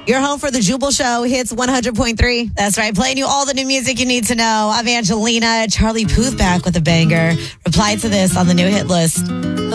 You're home for the Jubal Show, Hits 100.3. That's right, playing you all the new music you need to know. I'm Angelina. Charlie Puth back with a banger. Reply to this on the new hit list.